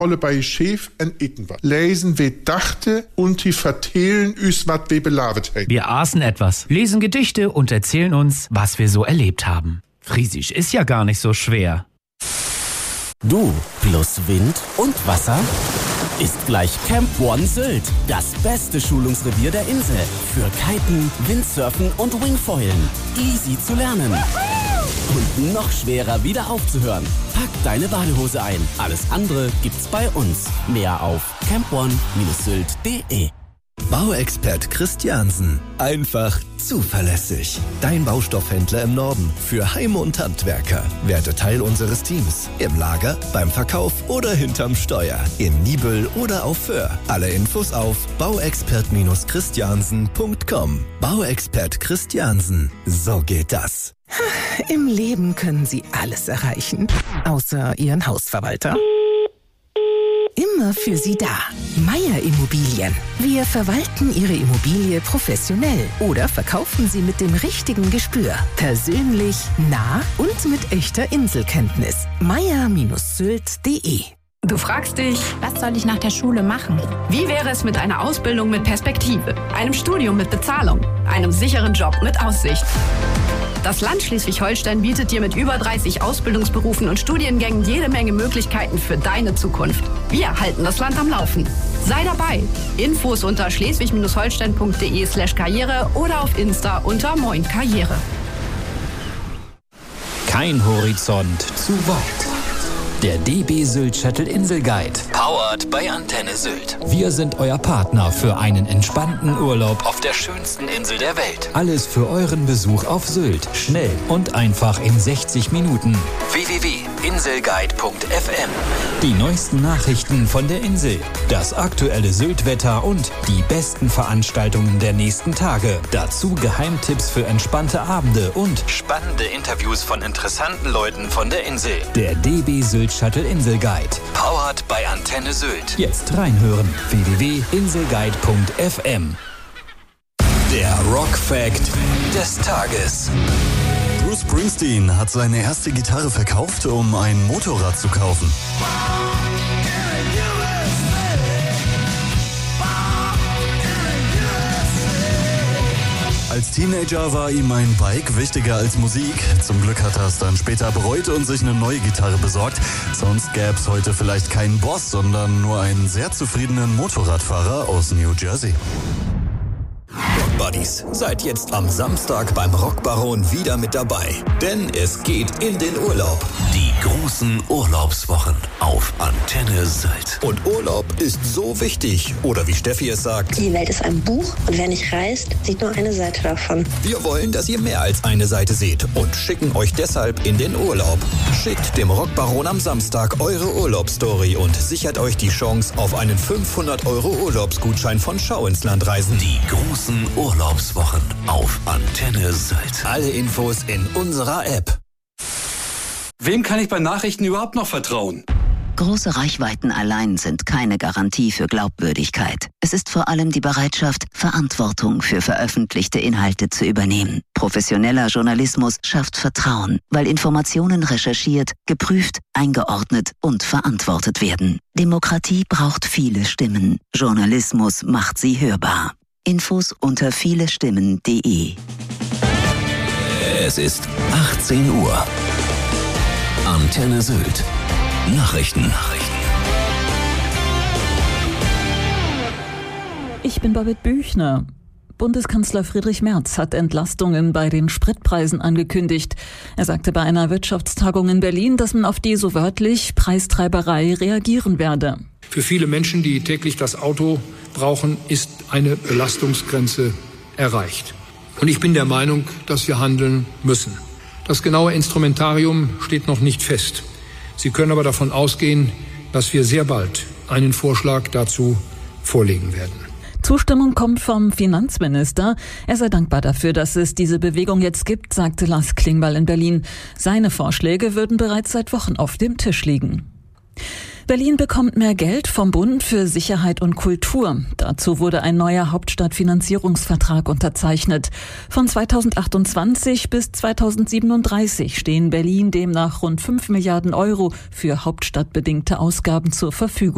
alle bei Chef en eten wat. Lesen wir dachte und die vertellen üs wat wir belavet haben. Wir aßen etwas, lesen Gedichte und erzählen uns, was wir so erlebt haben. Friesisch ist ja gar nicht so schwer. Du plus Wind und Wasser ist gleich Camp One Sylt. Das beste Schulungsrevier der Insel. Für Kiten, Windsurfen und Wingfoilen. Easy zu lernen. Und noch schwerer wieder aufzuhören. Pack deine Badehose ein. Alles andere gibt's bei uns. Mehr auf campone-sylt.de. Bauexpert Christiansen. Einfach zuverlässig. Dein Baustoffhändler im Norden für Heime und Handwerker. Werde Teil unseres Teams. Im Lager, beim Verkauf oder hinterm Steuer. In Nibel oder auf Föhr. Alle Infos auf bauexpert-christiansen.com. Bauexpert Christiansen. So geht das. Im Leben können Sie alles erreichen. Außer Ihren Hausverwalter. Immer für Sie da. Meier Immobilien. Wir verwalten Ihre Immobilie professionell oder verkaufen sie mit dem richtigen Gespür. Persönlich, nah und mit echter Inselkenntnis. meier-sylt.de. Du fragst dich, was soll ich nach der Schule machen? Wie wäre es mit einer Ausbildung mit Perspektive, einem Studium mit Bezahlung, einem sicheren Job mit Aussicht? Das Land Schleswig-Holstein bietet dir mit über 30 Ausbildungsberufen und Studiengängen jede Menge Möglichkeiten für deine Zukunft. Wir halten das Land am Laufen. Sei dabei. Infos unter schleswig-holstein.de/karriere oder auf Insta unter Moin Karriere. Kein Horizont zu weit. Der DB Sylt Shuttle Insel Guide. Powered by Antenne Sylt. Wir sind euer Partner für einen entspannten Urlaub auf der schönsten Insel der Welt. Alles für euren Besuch auf Sylt. Schnell und einfach in 60 Minuten. www.inselguide.fm. Die neuesten Nachrichten von der Insel. Das aktuelle Sylt-Wetter und die besten Veranstaltungen der nächsten Tage. Dazu Geheimtipps für entspannte Abende und spannende Interviews von interessanten Leuten von der Insel. Der DB Sylt Shuttle Insel Guide. Powered by Antenne Sylt. Jetzt reinhören. www.inselguide.fm. Der Rock Fact des Tages. Bruce Springsteen hat seine erste Gitarre verkauft, um ein Motorrad zu kaufen. Als Teenager war ihm ein Bike wichtiger als Musik. Zum Glück hat er es dann später bereut und sich eine neue Gitarre besorgt. Sonst gäbe es heute vielleicht keinen Boss, sondern nur einen sehr zufriedenen Motorradfahrer aus New Jersey. Buddies, seid jetzt am Samstag beim Rockbaron wieder mit dabei. Denn es geht in den Urlaub. Die großen Urlaubswochen auf Antenne Sylt. Und Urlaub ist so wichtig. Oder wie Steffi es sagt: Die Welt ist ein Buch und wer nicht reist, sieht nur eine Seite davon. Wir wollen, dass ihr mehr als eine Seite seht und schicken euch deshalb in den Urlaub. Schickt dem Rockbaron am Samstag eure Urlaubsstory und sichert euch die Chance auf einen 500 € Urlaubsgutschein von Schau ins Land reisen. Die großen Urlaubswochen auf Antenne Sylt. Alle Infos in unserer App. Wem kann ich bei Nachrichten überhaupt noch vertrauen? Große Reichweiten allein sind keine Garantie für Glaubwürdigkeit. Es ist vor allem die Bereitschaft, Verantwortung für veröffentlichte Inhalte zu übernehmen. Professioneller Journalismus schafft Vertrauen, weil Informationen recherchiert, geprüft, eingeordnet und verantwortet werden. Demokratie braucht viele Stimmen. Journalismus macht sie hörbar. Infos unter vielestimmen.de. Es ist 18 Uhr. Antenne Sylt. Nachrichten. Ich bin Babette Büchner. Bundeskanzler Friedrich Merz hat Entlastungen bei den Spritpreisen angekündigt. Er sagte bei einer Wirtschaftstagung in Berlin, dass man auf die, so wörtlich, Preistreiberei reagieren werde. Für viele Menschen, die täglich das Auto brauchen, ist eine Belastungsgrenze erreicht. Und ich bin der Meinung, dass wir handeln müssen. Das genaue Instrumentarium steht noch nicht fest. Sie können aber davon ausgehen, dass wir sehr bald einen Vorschlag dazu vorlegen werden. Zustimmung kommt vom Finanzminister. Er sei dankbar dafür, dass es diese Bewegung jetzt gibt, sagte Lars Klingbeil in Berlin. Seine Vorschläge würden bereits seit Wochen auf dem Tisch liegen. Berlin bekommt mehr Geld vom Bund für Sicherheit und Kultur. Dazu wurde ein neuer Hauptstadtfinanzierungsvertrag unterzeichnet. Von 2028 bis 2037 stehen Berlin demnach rund 5 Milliarden € für hauptstadtbedingte Ausgaben zur Verfügung.